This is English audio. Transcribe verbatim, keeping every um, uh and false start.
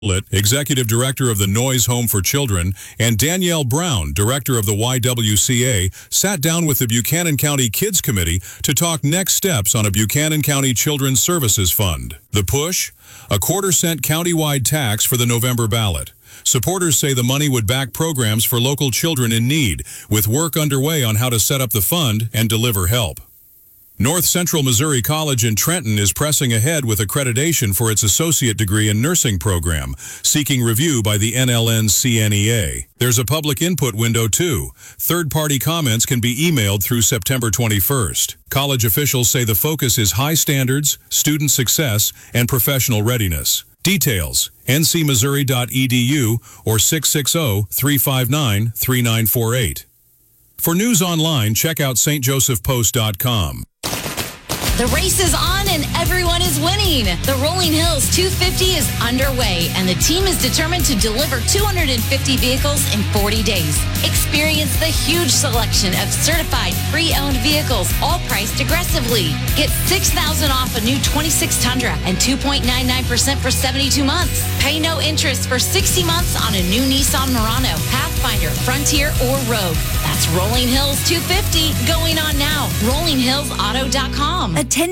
Executive Director of the Noyes Home for Children, and Danielle Brown, Director of the Y W C A, sat down with the Buchanan County Kids Committee to talk next steps on a Buchanan County Children's Services Fund. The push? A quarter cent countywide tax for the November ballot. Supporters say the money would back programs for local children in need, with work underway on how to set up the fund and deliver help. North Central Missouri College in Trenton is pressing ahead with accreditation for its associate degree in nursing program, seeking review by the N L N C N E A. There's a public input window too. Third-party comments can be emailed through September twenty-first. College officials say the focus is high standards, student success, and professional readiness. Details, n c missouri dot e d u or six six zero, three five nine, three nine four eight. For news online, check out s t joseph post dot com. The race is on and everyone is winning. The Rolling Hills two fifty is underway and the team is determined to deliver two hundred fifty vehicles in forty days. Experience the huge selection of certified pre-owned vehicles, all priced aggressively. Get six thousand dollars off a new twenty-six Tundra and two point nine nine percent for seventy-two months. Pay no interest for sixty months on a new Nissan Murano, Pathfinder, Frontier, or Rogue. That's Rolling Hills two fifty going on now. rolling hills auto dot com. Attend